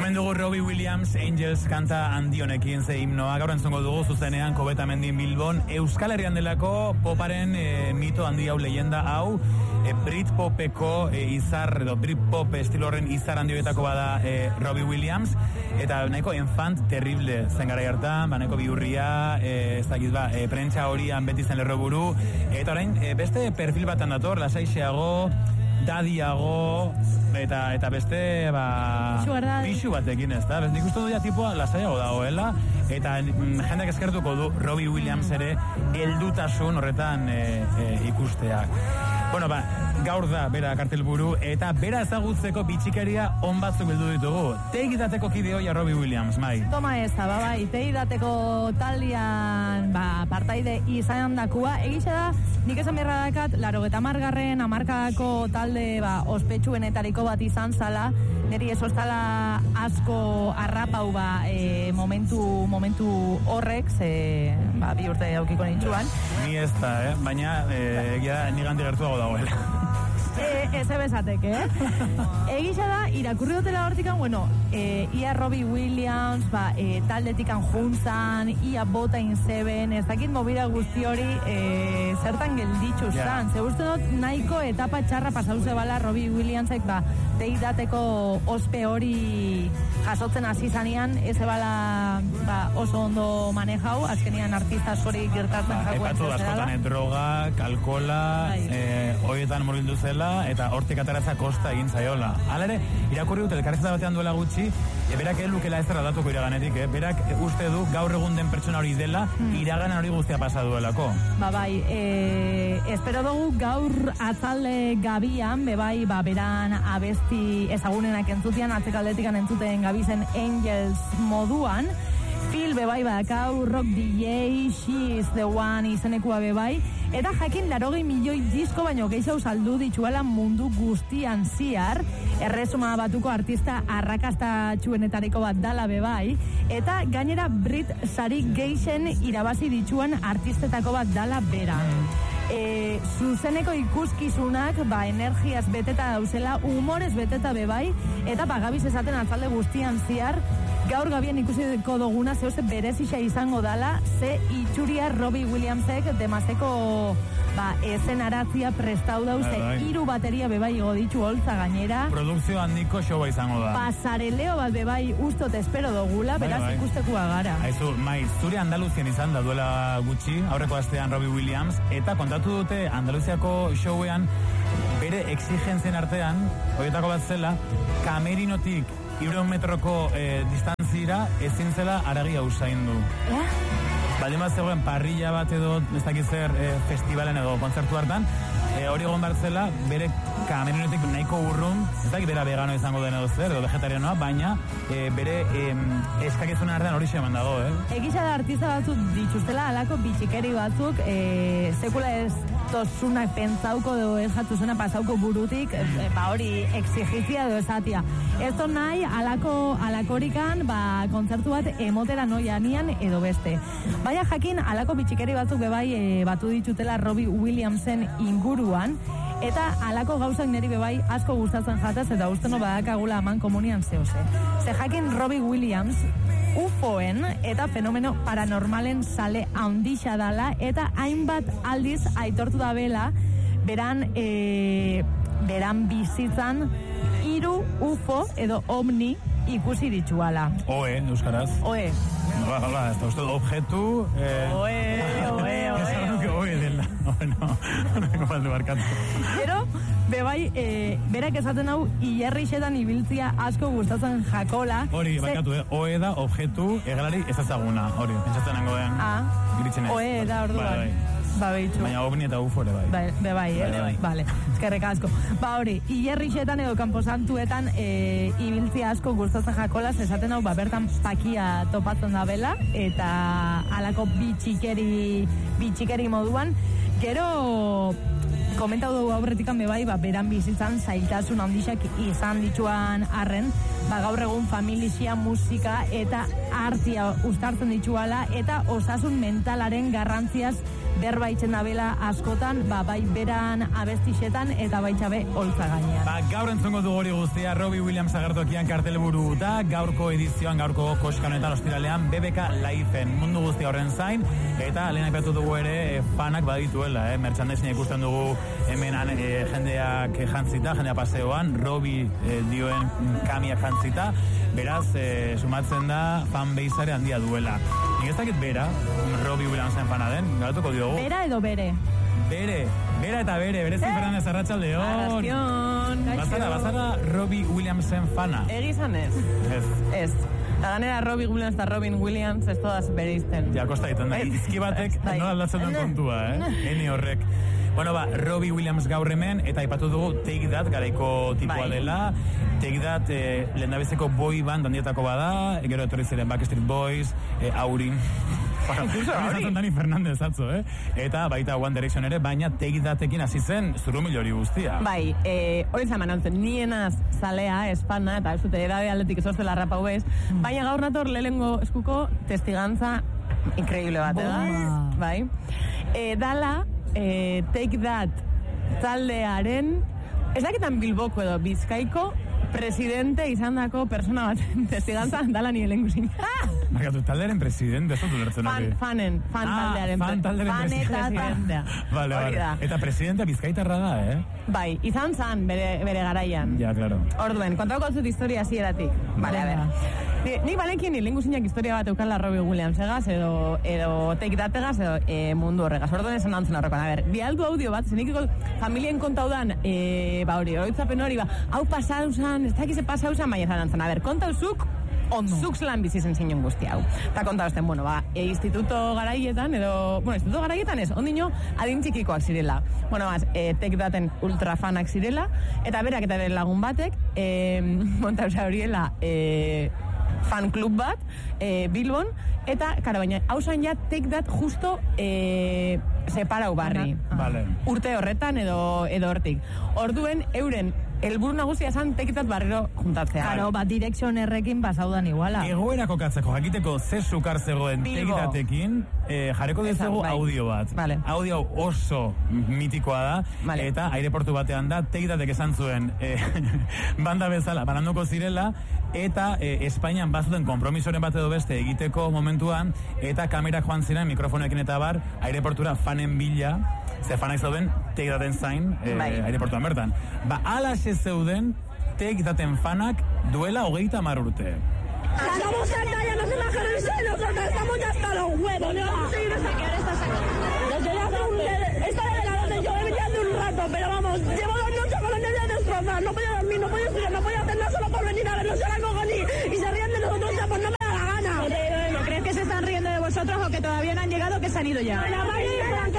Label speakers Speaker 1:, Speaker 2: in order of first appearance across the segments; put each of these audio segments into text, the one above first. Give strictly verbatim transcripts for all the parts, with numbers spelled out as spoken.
Speaker 1: Hemen dugu Robbie Williams, Angels kanta handi honekin ze himnoa. Gaur entzongo dugu zuzenean Kobetamendin Bilbon. Euskal Herrian delako poparen e, mito handi hau, leyenda hau. E, Britpopeko e, izar, edo Britpop estilo horren izar handi horietako bada e, Robbie Williams. Eta nahiko enfant terrible zen gara hartan, ba, nahiko bihurria, e, ez dakit ba, e, prentsa horian beti zen lerroburu. Eta orain, e, beste perfil batan dator, lasaixeago, dadiago, eta eta beste ba pixu batekin, ez da? Nik uste du ja tipua lasaiago dagoela, eta mm, jendeak eskertuko du Robbie Williams ere heldutasun horretan e, e, ikusteak. Bueno, ba, gaur da bera kartelburu, eta bera ezagutzeko bitxikeria on batzuk bildu ditugu. Teigidateko kideoia Robbie Williams, mai.
Speaker 2: Toma eza, ba, bai, teigidateko taldean, ba, partaide izan dakua. Egixe da, nik esan berra dakat, laro eta margarren amarkadako talde, ba, ospetsuenetariko bat izan zala, niri ez ostala asko arrapau, ba, e, momentu, momentu horrek, ze, ba, bi urte daukiko nintzuan.
Speaker 1: Ni ez da, eh? Baina, e, egia, niganti gertuago dagoela.
Speaker 2: E, ez ebezatek, eh? Egixa da, irakurri dutela hortikan, bueno, e, ia Robbie Williams, ba, e, taldetikan juntzan, ia bota inzeben, ez dakit mobila guzti hori e, zertan gelditxu zan. Yeah. Ze uste dut nahiko etapa txarra pasauze bala Robbie Williamsek, ba, teidateko ospe hori jasotzen hasi zanean, ez ebala ba, oso ondo manejau, azkenian artista hori gertatzen
Speaker 1: ba,
Speaker 2: jakuen.
Speaker 1: Epatu askotan, drogak, alkola, e, horietan morildu zela, eta hortik ataratza kosta egin zaiola. Hala ere, irakurri dut elkarrizketa batean duela gutxi, e, berak elukela ez aldatuko iraganetik, eh? Berak e, uste du gaur egun den pertsona hori dela, hmm. iraganan hori guztia pasa duelako.
Speaker 2: Ba bai, e, espero dugu gaur atzalde gabian, bebai, ba, beran abesti ezagunenak entzutian, atzekaldetikan entzuten gabizen Angels moduan, Phil bebai badakau, Rock D J, She is the One izenekua bebai, eta jakin larogei milioi disko baino gehiago saldu dituela mundu guztian ziar, erresuma batuko artista arrakastatsuenetariko bat dala bebai, eta gainera Brit sari gehien irabazi dituan artistetako bat dala bera. E, zuzeneko ikuskizunak ba, energiaz beteta dauzela, humorez beteta bebai, eta bagabiz esaten atzalde guztian ziar, gaur gabian ikusiko duguna zehose berezisa izango dala, ze itxuria Robbie Williamsek demazeko ba, ezenaratzia prestau dauze, hiru bateria bebai goditu holtza gainera.
Speaker 1: Produkzio handiko showa izango da.
Speaker 2: Pasareleo bat bebai ustot espero dugula, beraz bai, bai. Ikustekua gara.
Speaker 1: Aizu, maiz, zure Andaluzien izan da duela gutxi, aurreko astean Robbie Williams, eta kontatu dute Andaluziako showean bere exigentzien artean, horietako bat zela, kamerinotik hirurehun metroko eh, distantzira ezin zela aragia usaindu. Eh? Baldin bat zegoen parrilla bat edo ez dakit zer eh, festivalen edo kontzertu hartan, eh, hori egon bartzela bere kamerinotik nahiko urrun, ez dakit bera vegano izango den edo zer, edo vegetarianoa, baina eh, bere eh, eskakizunen artean hori xeman dago, eh?
Speaker 2: Egisa da artista batzuk dituztela alako bitxikeri batzuk, eh, sekula ez tosunak pentsauko edo ez jatu zena pasauko burutik, e, ba hori exigizia edo esatia. Ez to nahi alako alakorikan ba, kontzertu bat emotera noianian edo beste. Baina jakin alako bitxikeri batzuk bebai e, batu ditutela Robbie Williamsen inguruan, eta alako gauzak niri bebai asko gustatzen jataz, eta uste no badakagula aman komunian zehose. Ze jakin Robbie Williams U F O-en eta fenomeno paranormalen sale handixa dala, eta hainbat aldiz aitortu da bela, beran, e, beran bizitzan hiru U F O edo omni ikusi dituala.
Speaker 1: Oe, euskaraz.
Speaker 2: Oe.
Speaker 1: Ba, ba, ez da uste objektu... Eh...
Speaker 2: Oe, oe, oe.
Speaker 1: Ez da nuke oe dela. Bueno, no baldu barkatu.
Speaker 2: Pero, bebai, e, berak esaten hau, hilerrixetan ibiltzia asko gustatzen jakola.
Speaker 1: Hori, ze... barkatu, eh? Oe da objektu egalari ez ezaguna. Hori, pentsatzen nango den.
Speaker 2: Ah,
Speaker 1: Gritxenez.
Speaker 2: oe da orduan.
Speaker 1: Bai, bai.
Speaker 2: Ba, behitxu.
Speaker 1: Baina ovni eta U F O ere bai.
Speaker 2: Bai, be bai, eh?
Speaker 1: Bai, bai.
Speaker 2: Vale, eskerrek asko. Ba hori, hilerrixetan edo kanposantuetan e, ibiltzia asko gustatzen jakola, esaten hau, ba, bertan pakia topatzen da bela, eta alako bitxikeri, bitxikeri moduan. Gero, komentau dugu aurretikan bebai, ba, beran bizitzan zailtasun handixak izan dituan arren, ba, gaur egun familizia, musika eta artia ustartzen dituala, eta osasun mentalaren garrantziaz berba itzen dabela askotan, ba, bai beran abestixetan eta baitxabe holtza gainean.
Speaker 1: Ba, gaur entzongo du hori guztia, Robbie Williams agertokian kartelburu da, gaurko edizioan, gaurko koskanetan ostiralean, B B K Liveen mundu guztia horren zain, eta lehen aipatu dugu ere fanak badituela, eh? Merchandising ikusten dugu hemen eh, jendeak jantzita, jendea paseoan, Robbie eh, dioen kamiak jantzita, beraz, eh, sumatzen da fanbaseare handia duela. Nik ez dakit bera, Robbie Williamsen fana den, galatuko diogu.
Speaker 2: Bera edo bere?
Speaker 1: Bere, bera eta bere, bere zifranes arratsaldeon.
Speaker 3: Arrazkion.
Speaker 1: Bazara, bazara Robbie Williamsen fana.
Speaker 3: Egizan ez.
Speaker 1: Ez.
Speaker 3: Ez. Eta ganera Robbie Williams eta Robin Williams ez todas bereizten.
Speaker 1: Ja, kosta egiten da. Izki batek nola aldatzen duen kontua, eh? Eni horrek. Bueno, ba, Robbie Williams gaur hemen, eta aipatu dugu Take That garaiko tipua bai. Dela. Take That, eh, lehendabizeko boy band handietako bada, gero etorri ziren Backstreet Boys, eh, Aurin. Bueno, Dani Fernandez atzo, eh? Eta baita One Direction ere, baina Take That-ekin hasi zen zurrumil hori guztia.
Speaker 3: Bai, eh, hori zaman antzen, nienaz zalea, espana, eta ez dute edade aldetik esozela rapau bez, mm. baina gaur nator lehengo eskuko testigantza increíble bat, eda? Bai. Eh, dala, eh, Take That taldearen, ez dakitan Bilboko edo Bizkaiko, presidente izandako persona bat testigantza dala nire lehen guzin.
Speaker 1: Markatu, taldearen presidente, ez dut ulertzen hori.
Speaker 3: Fan, fanen, fan
Speaker 1: ah,
Speaker 3: taldearen
Speaker 1: fan taldearen
Speaker 3: presidentea.
Speaker 1: Vale, vale. Eta presidentea bizkaitarra da, eh?
Speaker 3: Bai, izan zan bere, bere garaian.
Speaker 1: Ja, claro.
Speaker 3: Orduen, kontauko zut historia hasieratik. Vale, a ver. Nik balenkin nire linguzinak historia bat eukala Robbie Williams egaz, edo, edo Take That-egaz, edo e, mundu horregaz. Orduen esan nantzen horrekoan. A ver, bialdu audio bat, zenikiko familien kontaudan, e, ba hori, oroitzapen hori, ba, hau pasauzan, ez dakize pasauzan, baina esan nantzen. A ver, kontauzuk, ondo. Zuk zelan bizizen zinun guzti hau. Eta kontauzten, bueno, ba, e, instituto garaietan, edo, bueno, instituto garaietan ez, ondino adintxikikoak zirela. Bueno, baz, e, Take That-en ultrafanak zirela, eta berak eta bere lagun batek, e, montauza horiela, e, fan club bat, e, Bilbon, eta, karo, baina, hausan ja Take That justo e, separau barri.
Speaker 1: Vale.
Speaker 3: Urte horretan edo, edo hortik. Orduen, euren, helburu nagusia esan Take That barriro juntatzea.
Speaker 2: Karo, bat Direction errekin pasaudan iguala.
Speaker 1: Egoera kokatzeko, jakiteko ze sukar zegoen Take That-ekin, eh, jareko dizugu bai. Audio bat.
Speaker 3: Vale.
Speaker 1: Audio oso mitikoa da, vale. Eta aireportu batean da, Take That-ek esan zuen eh, banda bezala, bananduko zirela, eta eh, Espainian bazuten konpromisoren bat edo beste egiteko momentuan, eta kamerak joan ziren mikrofonekin eta bar, aireportura fanen bila, ze fanak zauden Take That-en zain, eh, bai. Aireportuan bertan. Ba, alaxe zeuden Take That-en fanak duela hogeita mar urte.
Speaker 4: Estamos cerca, ya no se bajan el suelo, nosotros estamos ya hasta los huevos, no vamos a seguir hasta que ahora estás aquí. Desde ya hace un... Esta de la donde yo venía hace un rato, pero vamos, llevo dos noches con los nervios destrozados, no podía dormir, no podía estudiar, no podía hacer nada solo por venir a vernos, yo la cojo ni, y se ríen de nosotros, ya pues no me da la gana. ¿No crees que se están riendo de vosotros o que todavía no han llegado o que se han ido ya? La Mari, no, no,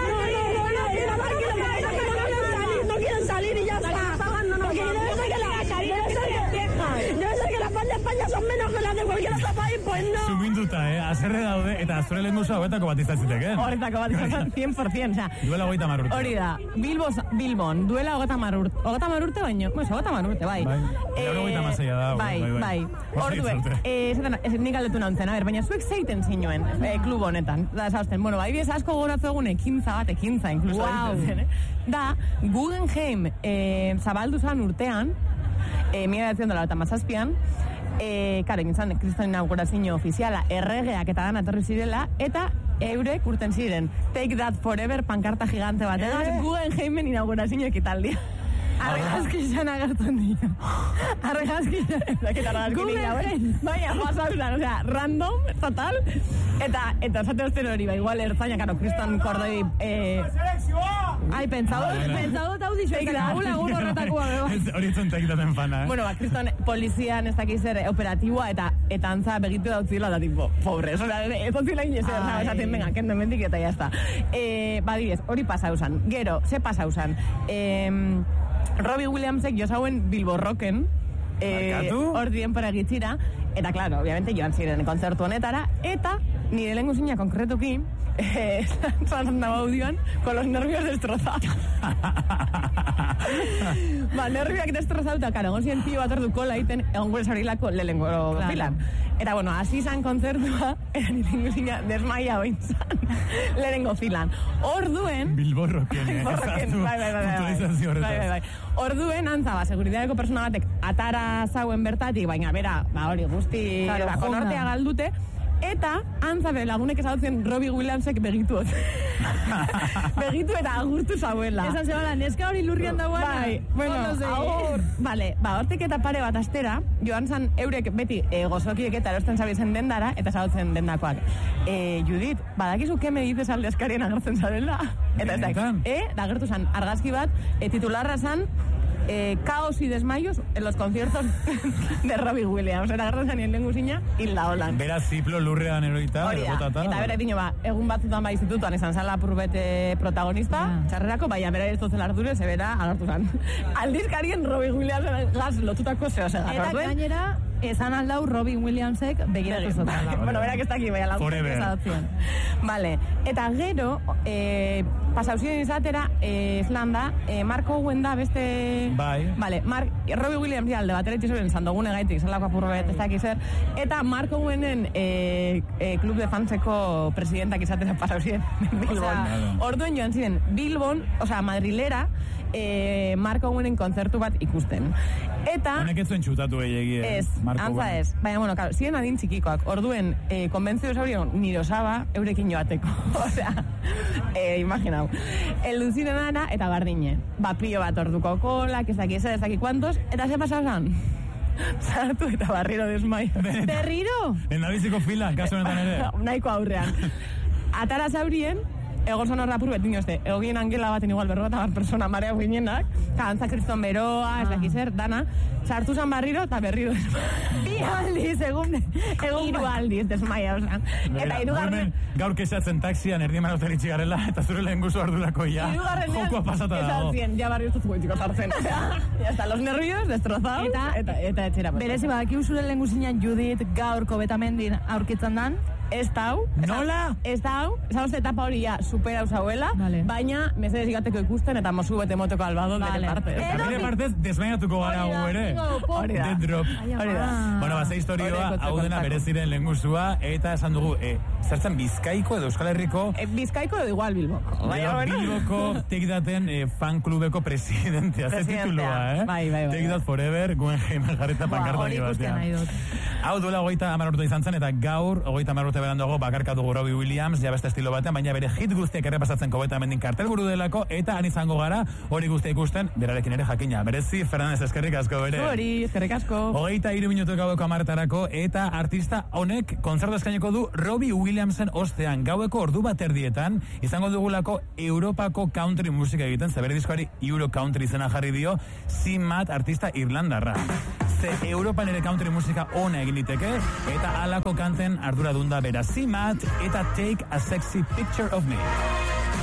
Speaker 4: no, no quieren salir y ya está. Porque debe ser que la debe ser que las fans de España son menos que las de cualquier otro país, pues no.
Speaker 1: Suminduta, eh? Azerre daude, eta azure lehen guzu hauetako bat izatziteken.
Speaker 3: Horretako bat izatzen, cien por ciento. O sea,
Speaker 1: duela hogeita mar urte.
Speaker 3: Hori da, Bilbo, Bilbon, duela hogeita mar urte. Hogeita mar urte baino, bueno, hogeita mar urte, bai.
Speaker 1: Bai, eh, hogeita maseia da.
Speaker 3: Bai, bai, bai. Orduen, eh, zaten, nik aldetu nauntzen, a ber, baina zuek zeiten zinuen, eh, klub honetan. Da, zausten, bueno, bai, biz asko goratzu egun ekintza bat, ekintza, inkluso. Wow. Zen, eh? Da, Guggenheim eh, zabaldu zan urtean, eh, mila bederatziehun eta laurogeita hamazazpian, eh, karo, egin zan, kriston inaugurazio ofiziala, erregeak eta dan atorri zirela, eta eurek urten ziren Take That Forever pankarta gigante bat, egaz eh? Guggenheimen inaugurazio ekitaldia. Arregazki izan agertzen dira. Arregazki izan. Guggenheim. Baina, pasautan, o sea, random, total. Eta, eta zate osten hori, ba, igual ertzaina, karo, kriston kordoi... Eh, ai, pentsau, pentsau dut hau dizuek, da, gula gur horretakoa, beba.
Speaker 1: Hori etzen Take That-en fana, eh?
Speaker 3: Bueno, ba, kriston polizian ez dakiz zer operatiboa, eta eta antza begitu dautzila, da, tipo, pobre, eso, ez dautzila inezer, no, esaten, venga, kendo mendik, eta jazta. Eh, badidez, hori pasausan. Gero, ze pasausan? Eh... Robbie Williamsek jo zauen Bilbo Rocken, eh, hor dien para gitzira, eta, claro, obviamente, joan ziren kontzertu honetara, eta nire lehen guzina konkretuki, eh, zan dago audioan, con los nervios destrozados. Ba, nervioak destrozatu, eta, karo, gozien tio bat ordu kola iten, egon gure zarilako lehengo filan. Eta, bueno, hasi izan kontzertua, eran irengusina desmaia ointzan, lehenengo filan. Orduen...
Speaker 1: Bilborroken, eh?
Speaker 3: Bilborroken, bai, bai, bai,
Speaker 1: puntualizazio horretaz.
Speaker 3: bai, bai, bai. Orduen, antza, ba, seguridadeko persona batek atara zauen bertatik, baina, bera, ba, hori, guzti,
Speaker 2: Claro,
Speaker 3: ba,
Speaker 2: jonda.
Speaker 3: konortea galdute, eta, antza bere lagunek ezagutzen Robbie Williamsek begituot. Begitu eta agurtu zauela.
Speaker 2: Esan zebala, neska hori lurrian dagoena.
Speaker 3: Bai, bueno, agur. Vale, ba, hortik eta pare bat astera, joan zan eurek beti e, gozokiek eta erosten zabizen dendara, eta zagutzen dendakoak. E, Judit, badakizu keme dices alde eskarien agertzen zarela? Eta ez da,
Speaker 1: Benetan?
Speaker 3: e, da agertu zan, argazki bat, e, titularra zan, Eh, caos y desmayos en los conciertos de Robbie Williams. Era agertzen zanien lengusina, hilda holan.
Speaker 1: Bera ziplo lurrean eroita,
Speaker 3: Hori da,
Speaker 1: erotata.
Speaker 3: eta bere dino ba, egun batzutan ba institutuan izan zala purbete protagonista,
Speaker 2: Ah.
Speaker 3: txarrerako, baina bera ez dozen ardure, zebera agertu zan. Aldizkarien Robbie Williams gaz lotutako zeo segar.
Speaker 2: Eta gainera, esan aldau Robin Williamsek begiratu
Speaker 3: Bai,
Speaker 2: zutela.
Speaker 3: bueno, berak ez daki, baina lagun.
Speaker 1: Forever.
Speaker 3: Vale, eta gero, eh, pasauzien izatera, eh, Islanda, eh, Mark Owen da beste...
Speaker 1: Bai.
Speaker 3: Vale, Mark, Robbie Williams ya alde batera itxizoren zandogune gaitik, zelako apurbet, ez daki zer. Eta Mark Owenen eh, eh, klub de fanseko presidentak izatera pasauzien Bilbon.
Speaker 1: Claro.
Speaker 3: Orduen joan ziren, Bilbon, osea, Madrilera, eh, Mark Owenen kontzertu bat ikusten. Eta...
Speaker 1: Honek ez zuen txutatu egiegi.
Speaker 3: Ez,
Speaker 1: Marko
Speaker 3: antza
Speaker 1: Bueno.
Speaker 3: ez. Baina, bueno, claro, ziren adin txikikoak. Orduen, eh, konbentzio zaurion, nire osaba, eurekin joateko. Osea, eh, imaginau. Eldu ziren ana, eta bardine. Ba, pilo bat orduko kolak, ez daki, ez daki kuantos, eta ze pasau zan? Sartu eta barriro desmaio.
Speaker 2: Berriro?
Speaker 1: Endabiziko fila, kasu honetan ere.
Speaker 3: Nahiko aurrean. Atara zaurien, egon zan horra purbet dinozte, egin angela baten igual berrota bat persona marea guinenak, kantza kriston beroa, ez daki zer, dana, sartu zan barriro eta berriro bi aldiz, egun, egun hiru aldiz desmaia, osan. Eta irugarren,
Speaker 1: Gaur kesatzen taxian erdieman autoritxi garela, eta zure lehen guzu ardurako ja, jokoa pasata dago.
Speaker 3: Esan ja barrio ez dut goitiko sartzen. Ya está, los nervios destrozados,
Speaker 2: Eta,
Speaker 3: eta, eta etxera.
Speaker 2: Berezi badakiu zure lenguzinan Judit gaurko betamendin aurkitzen dan.
Speaker 3: Ez da hau.
Speaker 1: Nola?
Speaker 3: Ez da hau. Ez da etapa hori ja supera zauela,
Speaker 2: Vale.
Speaker 3: baina mesedez igateko ikusten eta mozu bete moteko albado
Speaker 2: Vale.
Speaker 3: bere parte.
Speaker 1: Eta
Speaker 2: Edo
Speaker 1: bere
Speaker 2: bi-
Speaker 1: partez desmainatuko gara
Speaker 3: Hori da,
Speaker 1: gu ere.
Speaker 3: Hori da.
Speaker 1: Dead drop.
Speaker 3: Hori da.
Speaker 1: Bueno, base historioa,
Speaker 3: Hori
Speaker 1: hau dena
Speaker 3: kontako.
Speaker 1: bere ziren lehen guztua, eta esan dugu, e, zertzen Bizkaiko edo Euskal Herriko,
Speaker 3: E, Bizkaiko edo igual Bilboko.
Speaker 1: Baina Bilboko Take Daten eh, fan klubeko presidentea, ze
Speaker 3: Presidentea.
Speaker 1: titulua, eh?
Speaker 3: Bai, bai, bai,
Speaker 1: Take
Speaker 3: bai.
Speaker 1: That Forever, Guggenheim jarrita pankarta
Speaker 2: Hori ikusten nahi dut.
Speaker 1: Hau duela hogeita hamar urte izan zen, eta gaur, hogeita hamar urte berandago, bakarka dugu Robbie Williams, ja beste estilo batean, baina bere hit guztiak errepasatzen kobeta mendin kartelburu delako, eta han izango gara, hori guztia ikusten, berarekin ere jakina. Berezi, Fernandez, eskerrik asko bere.
Speaker 3: Hori, eskerrik asko.
Speaker 1: Hogeita hiru minutu gaueko amaretarako, eta artista honek kontzertu eskainiko du Robbie Williamsen ostean, gaueko ordu bat erdietan, izango dugulako Europako country musika egiten, ze bere diskoari Euro Country izena jarri dio, Simat artista irlandarra. Ze Europan ere country musika ona egin diteke, eta halako kanten arduradun da bera Simat, eta Take a Sexy Picture of Me.